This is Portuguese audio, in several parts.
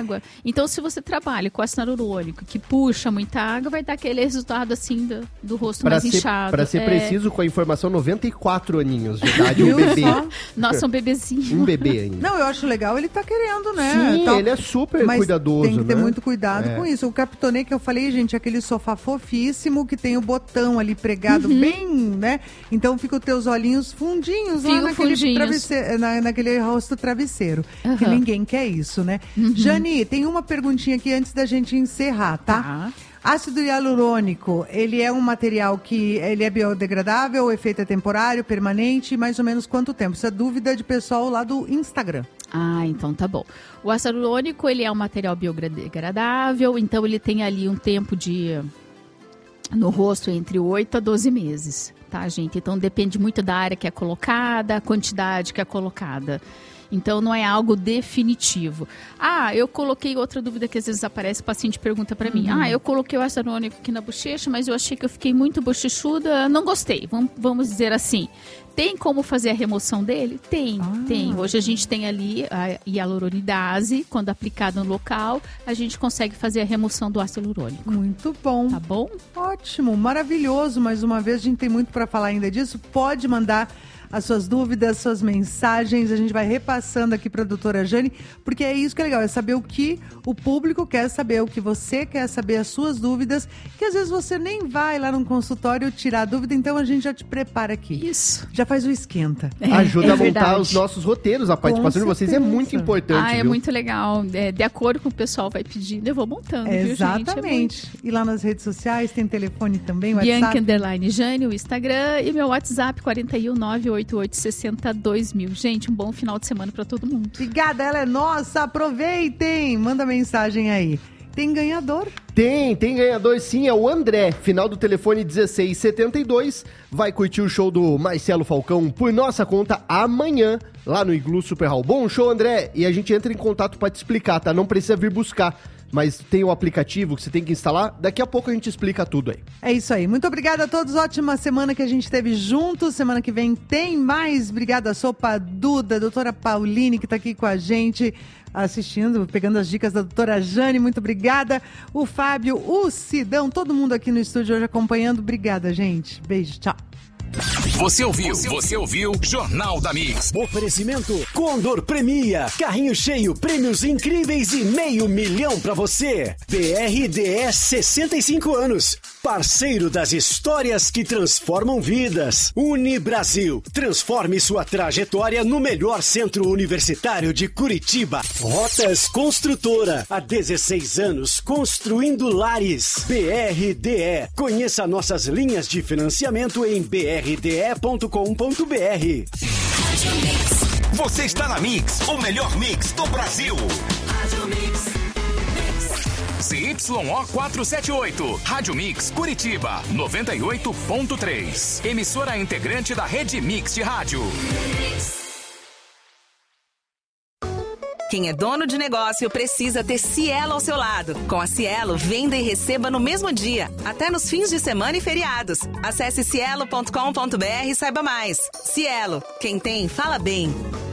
água. Então, se você trabalha com ácido hialurônico que puxa muita água, vai dar aquele resultado assim do rosto mais inchado. Para ser preciso, com a informação, 94 aninhos de idade, um bebê. Nossa, um bebezinho. Um bebê ainda. Não, eu acho legal, ele tá querendo, né? Sim, ele é super cuidadoso, tem que ter né? muito cuidado com isso. O Capitonê que eu falei, gente, é aquele sofá fofíssimo que tem o botão ali pregado bem, né? Então fica os teus olhinhos fundinhos lá naquele travesseiro, naquele rosto travesseiro. Que ninguém quer isso, né? Jani, tem uma perguntinha aqui antes da gente encerrar, tá? Ácido hialurônico, ele é um material que ele é biodegradável, o efeito é temporário, permanente, mais ou menos quanto tempo? Isso é dúvida de pessoal lá do Instagram. Ah, então tá bom. O ácido hialurônico, ele é um material biodegradável, então ele tem ali um tempo no rosto entre 8 a 12 meses, tá, gente? Então depende muito da área que é colocada, a quantidade que é colocada. Então, não é algo definitivo. Eu coloquei outra dúvida que às vezes aparece, o paciente pergunta pra mim. Eu coloquei o ácido hialurônico aqui na bochecha, mas eu achei que eu fiquei muito bochechuda, não gostei. Vamos dizer assim. Tem como fazer a remoção dele? Tem. Hoje a gente tem ali a hialuronidase, quando aplicada no local, a gente consegue fazer a remoção do ácido hialurônico. Muito bom. Tá bom? Ótimo, maravilhoso. Mais uma vez, a gente tem muito para falar ainda disso. Pode mandar as suas dúvidas, suas mensagens, a gente vai repassando aqui para a doutora Jane, porque é isso que é legal, é saber o que o público quer saber, o que você quer saber, as suas dúvidas, que às vezes você nem vai lá num consultório tirar dúvida, então a gente já te prepara aqui. Isso. Já faz o esquenta. Ajuda a montar os nossos roteiros, a participação de vocês é muito importante, é muito legal, de acordo com o pessoal vai pedindo, eu vou montando, exatamente. Viu, gente? E lá nas redes sociais tem telefone também, WhatsApp? Bianca_Jane, o Instagram, e meu WhatsApp 41988602000. Gente, um bom final de semana para todo mundo. Obrigada, ela é nossa, aproveitem, manda mensagem aí. Tem ganhador? Tem ganhador sim, é o André, final do telefone 1672, vai curtir o show do Marcelo Falcão por nossa conta amanhã, lá no Iglu Super Hall. Bom show, André, e a gente entra em contato para te explicar, tá? Não precisa vir buscar, mas tem o aplicativo que você tem que instalar, daqui a pouco a gente explica tudo aí. É isso aí, muito obrigada a todos, ótima semana que a gente teve juntos, semana que vem tem mais, obrigada a Sopa Duda, a doutora Pauline que tá aqui com a gente, assistindo, pegando as dicas da doutora Jane, muito obrigada, o Fábio, o Sidão, todo mundo aqui no estúdio hoje acompanhando, obrigada gente, beijo, tchau. Você ouviu Jornal da Mix. Oferecimento Condor Premia. Carrinho cheio, prêmios incríveis e $500 mil pra você. BRDS 65 anos. Parceiro das histórias que transformam vidas. Unibrasil. Transforme sua trajetória no melhor centro universitário de Curitiba. Rotas Construtora. Há 16 anos construindo lares. BRDE. Conheça nossas linhas de financiamento em brde.com.br. Você está na Mix, o melhor mix do Brasil. CYO 478, Rádio Mix Curitiba, 98.3. Emissora integrante da Rede Mix de Rádio. Quem é dono de negócio precisa ter Cielo ao seu lado. Com a Cielo, venda e receba no mesmo dia, até nos fins de semana e feriados. Acesse cielo.com.br e saiba mais. Cielo, quem tem, fala bem.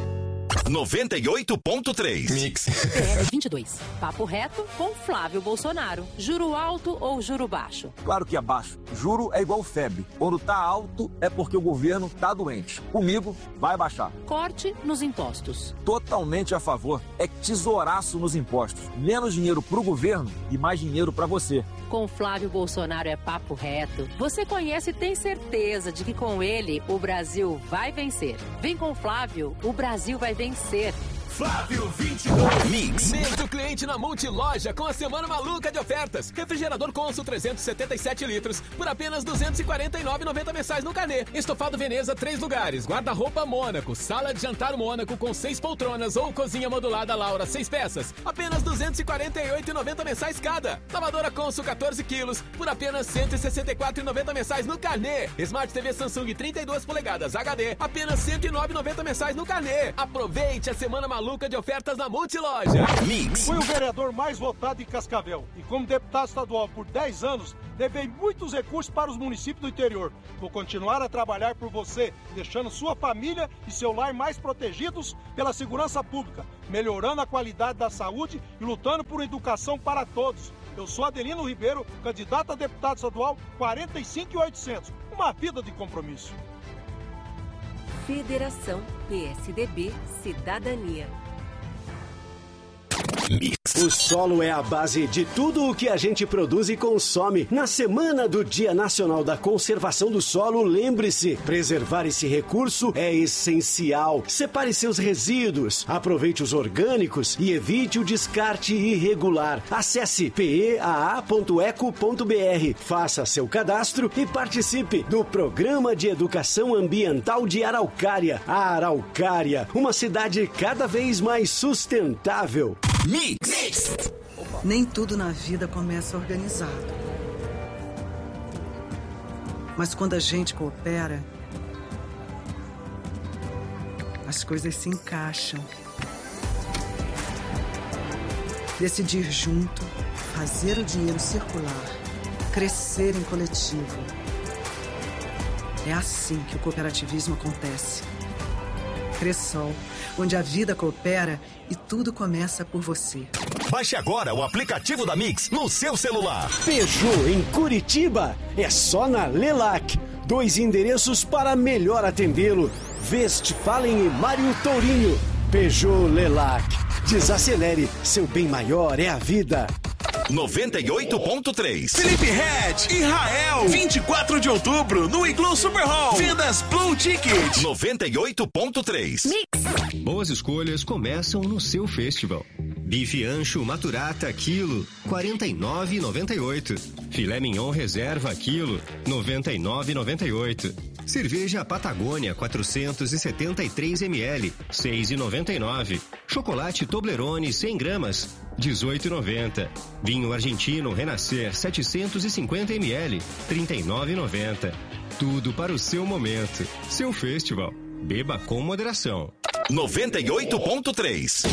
98.3 Mix. PR22. Papo reto com Flávio Bolsonaro. Juro alto ou juro baixo? Claro que é baixo. Juro é igual febre. Quando tá alto é porque o governo tá doente. Comigo vai baixar. Corte nos impostos. Totalmente a favor. É tesouraço nos impostos. Menos dinheiro pro governo e mais dinheiro pra você. Com Flávio Bolsonaro é papo reto. Você conhece e tem certeza de que com ele o Brasil vai vencer. Vem com Flávio, o Brasil vai vencer. Flávio 22 Mix. Mês do cliente na Multiloja com a semana maluca de ofertas. Refrigerador Consul 377 litros por apenas R$ 249,90 mensais no carnê. Estofado Veneza 3 lugares. Guarda-roupa Mônaco. Sala de jantar Mônaco com 6 poltronas ou cozinha modulada Laura 6 peças. Apenas R$ 248,90 mensais cada. Lavadora Consul 14 quilos por apenas R$ 164,90 mensais no carnê. Smart TV Samsung 32 polegadas HD. Apenas R$ 109,90 mensais no carnê. Aproveite a semana maluca de ofertas na Multiloja. Mix. Foi o vereador mais votado em Cascavel e como deputado estadual por 10 anos, levei muitos recursos para os municípios do interior. Vou continuar a trabalhar por você, deixando sua família e seu lar mais protegidos pela segurança pública, melhorando a qualidade da saúde e lutando por educação para todos. Eu sou Adelino Ribeiro, candidato a deputado estadual 45800. Uma vida de compromisso. Federação PSDB Cidadania. O solo é a base de tudo o que a gente produz e consome. Na semana do Dia Nacional da Conservação do Solo, lembre-se, preservar esse recurso é essencial. Separe seus resíduos, aproveite os orgânicos e evite o descarte irregular. Acesse peaa.eco.br, faça seu cadastro e participe do Programa de Educação Ambiental de Araucária. A Araucária, uma cidade cada vez mais sustentável. Mix. Nem tudo na vida começa organizado. Mas quando a gente coopera, as coisas se encaixam. Decidir junto, fazer o dinheiro circular, crescer em coletivo. É assim que o cooperativismo acontece. Cressol, onde a vida coopera e tudo começa por você. Baixe agora o aplicativo da Mix no seu celular. Peugeot em Curitiba é só na Lelac. 2 endereços para melhor atendê-lo. Westphalen e Mário Tourinho. Peugeot Lelac. Desacelere, seu bem maior é a vida. 98.3. Felipe Red, Israel, 24 de outubro, no Iglu Super Hall. Vendas Blue Ticket. 98.3. Mix. Boas escolhas começam no seu festival. Bife ancho Maturata quilo, R$ 49,98. Filé mignon reserva quilo, R$ 99,98. Cerveja Patagônia 473 ml, R$ 6,99. Chocolate Toblerone 100 gramas, R$ 18,90. Vinho argentino Renascer 750 ml, R$ 39,90. Tudo para o seu momento. Seu festival. Beba com moderação. 98.3.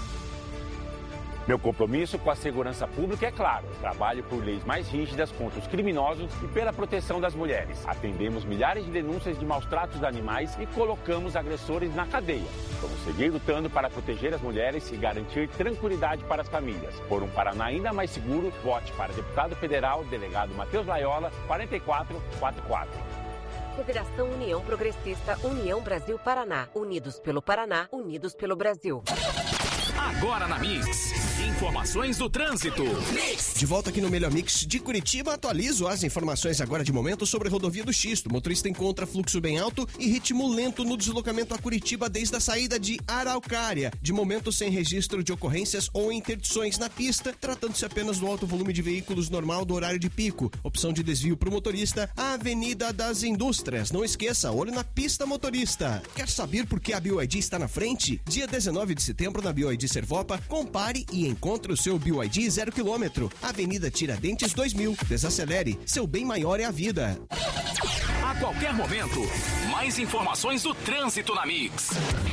Meu compromisso com a segurança pública é claro. Trabalho por leis mais rígidas contra os criminosos e pela proteção das mulheres. Atendemos milhares de denúncias de maus tratos de animais e colocamos agressores na cadeia. Vamos seguir lutando para proteger as mulheres e garantir tranquilidade para as famílias. Por um Paraná ainda mais seguro, vote para deputado federal, delegado Matheus Laiola, 4444. Federação União Progressista, União Brasil Paraná. Unidos pelo Paraná, unidos pelo Brasil. Agora na Mix, informações do trânsito. De volta aqui no Melhor Mix de Curitiba, atualizo as informações agora de momento sobre a rodovia do Xisto. O motorista encontra fluxo bem alto e ritmo lento no deslocamento a Curitiba desde a saída de Araucária. De momento sem registro de ocorrências ou interdições na pista, tratando-se apenas do alto volume de veículos normal do horário de pico. Opção de desvio para o motorista, a Avenida das Indústrias. Não esqueça, olho na pista, motorista. Quer saber por que a BYD está na frente? Dia 19 de setembro na BYD Servopa, compare e encontre o seu BYD 0 km. Avenida Tiradentes 2000. Desacelere, seu bem maior é a vida. A qualquer momento, mais informações do trânsito na Mix.